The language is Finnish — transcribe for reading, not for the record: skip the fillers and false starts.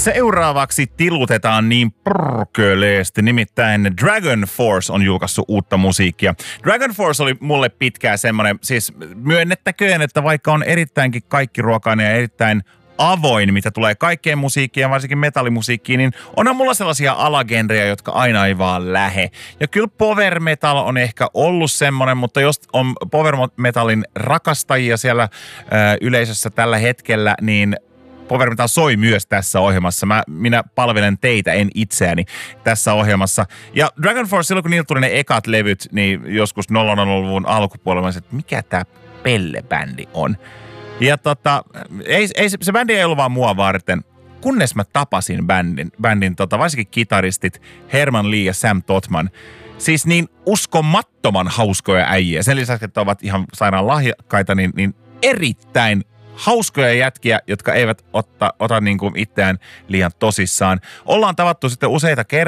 Seuraavaksi tilutetaan niin pörköleesti, nimittäin Dragon Force on julkaissut uutta musiikkia. Dragon Force oli mulle pitkään semmoinen, siis myönnettäköön, että vaikka on erittäinkin kaikkiruokainen ja erittäin avoin, mitä tulee kaikkeen musiikkiin ja varsinkin metallimusiikkiin, niin onhan mulla sellaisia alagenrejä, jotka aina ei vaan lähe. Ja kyllä power metal on ehkä ollut semmoinen, mutta jos on power metalin rakastajia siellä yleisössä tällä hetkellä, niin power metal soi myös tässä ohjelmassa. Minä palvelen teitä, en itseäni tässä ohjelmassa. Ja Dragon Force, silloin kun niillä tuli ne ekat levyt, niin joskus 00-luvun alkupuolella, että mikä tää pellebändi on. Ja se bändi ei ollut vaan mua varten, kunnes mä tapasin bändin varsinkin kitaristit Herman Lee ja Sam Totman. Siis niin uskomattoman hauskoja äijiä. Sen lisäksi, että ovat ihan sairaan lahjakkaita, niin erittäin hauskoja jätkiä, jotka eivät ota niin kuin itseään liian tosissaan. Ollaan tavattu sitten useita kertaa.